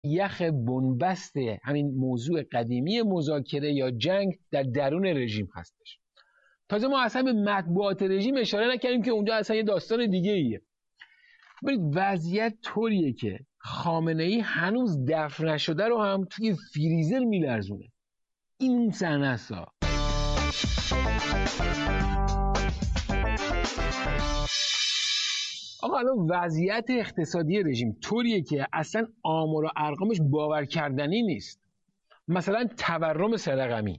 یخ بنبست همین موضوع قدیمی مذاکره یا جنگ در درون رژیم هستش. تازه ما اصلا به مطبوعات رژیم اشاره نکردیم که اونجا اصلا یه داستان دیگه ایه. برید وضعیت طوریه که خامنه‌ای هنوز دفن نشده رو هم توی فریزر میلرزونه. این اون صحنه است. آقا الان وضعیت اقتصادی رژیم طوریه که اصلا آمار و ارقامش باور کردنی نیست. مثلا تورم سرقمی.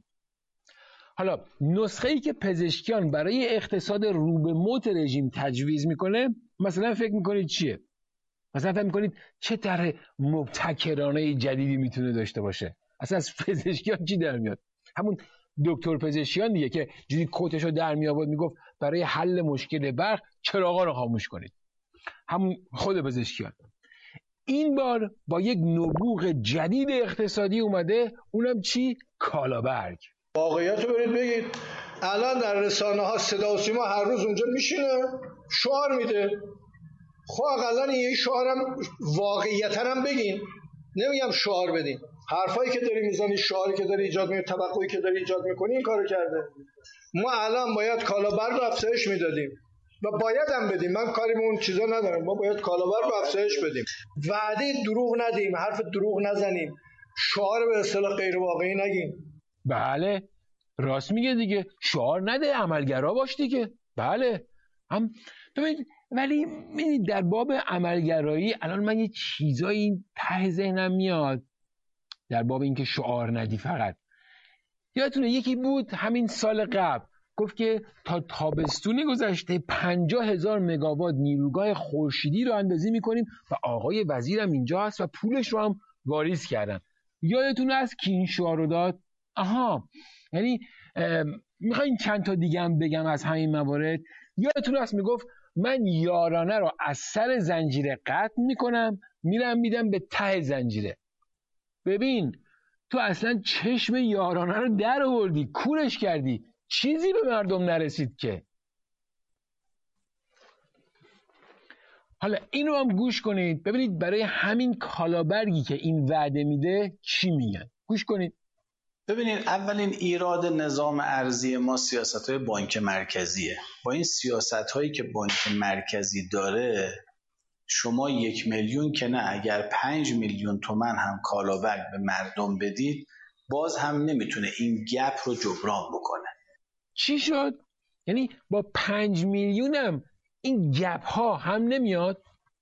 حالا نسخه‌ای که پزشکیان برای اقتصاد رو به موت رژیم تجویز میکنه مثلا فکر میکنید چیه؟ مثلا فکر میکنید چه طرح مبتکرانه جدیدی میتونه داشته باشه؟ اصلا از پزشکیان چی در میاد؟ همون دکتر پزشکیان دیگه که جوری کتشو در می آورد میگفت برای حل مشکل برق چراغا رو خاموش کنید. همون خود پزشکیان. این بار با یک نبوغ جدید اقتصادی اومده، اونم چی؟ کالابرگ. واقعیت رو برید بگید. الان در رسانه ها صدا و سیما هر روز اونجا میشینه شعار میده. خب اقلا این شعارم واقعیت هم بگین، نمیگم شعار بدین. حرفایی که داری میزنی، شعاری که داری ایجاد میکنی، توقعی که داری ایجاد میکنی این کارو کرده. ما الان باید کالابرگ رو افزایش میدادیم و باید هم بدیم. من کاری به اون چیزا ندارم. ما باید کالابرگ رو افزایش بدیم. وعده دروغ ندیم، حرف دروغ نزنیم، شعار به اصطلاح غیر واقعی نگیم. بله راست میگه دیگه، شعار نده، عملگرا باش دیگه. بله هم ببینید، ولی ببینید در باب عملگرایی الان من یه چیزایی ته ذهنم میاد در باب اینکه شعار ندی. فقط یادتونه یکی بود همین سال قبل گفت که تا تابستون گذشته 50,000 مگاوات نیروگاه خورشیدی رو اندازی میکنیم و آقای وزیرم اینجا هست و پولش رو هم واریز کردن. یادتونه از کی این شعار رو داد؟ آها، یعنی میخواین چند تا دیگه هم بگم از همین موارد. یادتونه است میگفت من یارانه رو از سر زنجیره قطع میکنم میرم میدم به ته زنجیره. ببین تو اصلا چشم یارانه رو در آوردی، کورش کردی، چیزی به مردم نرسید که. حالا اینو هم گوش کنید ببینید برای همین کالابرگی که این وعده میده چی میگن. گوش کنید. ببینید، اولین ایراد نظام ارزی ما سیاست‌های بانک مرکزیه. با این سیاست‌هایی که بانک مرکزی داره، شما 1,000,000 که نه، اگر 5,000,000 تومان هم کالابرگ به مردم بدید باز هم نمیتونه این گپ رو جبران بکنه. چی شد؟ یعنی با 5,000,000 هم این گپ ها هم نمیاد؟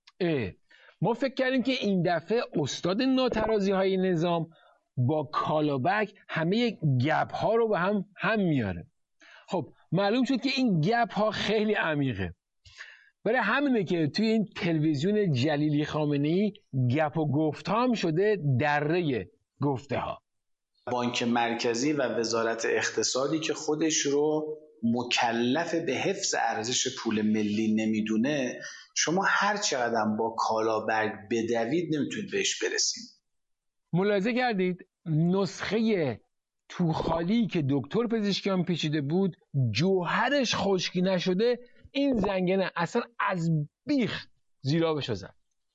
ما فکر کردیم که این دفعه استاد ناترازی های نظام با کالابرگ همه گپ ها رو به هم میاره. خب معلوم شد که این گپ ها خیلی عمیقه. برای همینه که توی این تلویزیون جلیلی خامنه‌ای گپ و گفت هم شده دره گفته ها. بانک مرکزی و وزارت اقتصادی که خودش رو مکلف به حفظ ارزش پول ملی نمیدونه، شما هر چقدر با کالابرگ بدوید نمیتونید بهش برسید. ملاحظه کردید نسخه توخالی که دکتر پزشکیان پیچیده بود جوهرش خشکی نشده، این زنگنه اصلا از بیخ زیرابش زد.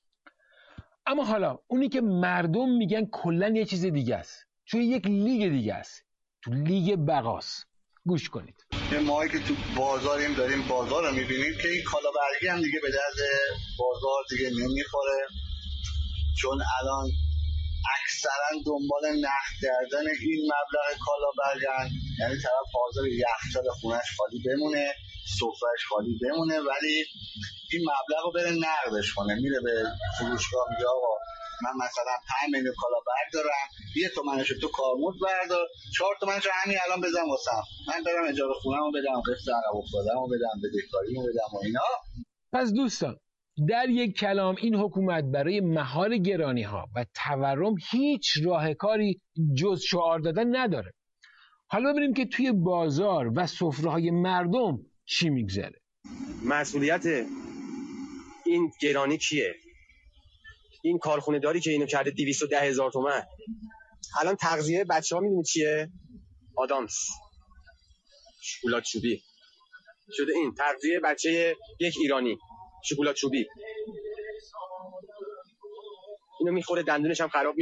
اما حالا اونی که مردم میگن کلن یه چیز دیگه است، توی یک لیگ دیگه است، تو لیگ بقاست. گوش کنید. ماهایی که تو بازاریم داریم بازار رو میبینیم که این کالابرگی هم دیگه به درد بازار دیگه نمیخوره، چون الان اکثرا دنبال نقد کردن این مبلغ کالابرگن. یعنی طرف حاضر یخچال خونش خالی بمونه، سفرهش خالی بمونه، ولی این مبلغ رو بره نقدش کنه. میره به فروشگاه میگه آقا من مثلا 5,000,000 کالابرگ دارم، 1 تومنشو تو کارمزد بردار، 4 تومنشو همین الان بزن واسم، من برم اجاره خونه‌مو بدم، قسط عقب افتاده‌مو بدم، بدهکاریمو بدم و اینا. پس دوستان در یک کلام این حکومت برای مهار گرانی ها و تورم هیچ راهکاری جز شعار دادن نداره. حالا ببینیم که توی بازار و سفره‌های مردم چی میگذره. مسئولیت این گرانی کیه؟ این کارخونه داری که اینو کرده 210,000 تومان. الان تغذیه بچه‌ها میدونی چیه؟ آدامس، شکلات چوبی شده. این تغذیه بچه یک ایرانی شکلات چوبی، اینو میخوره دندونش هم خراب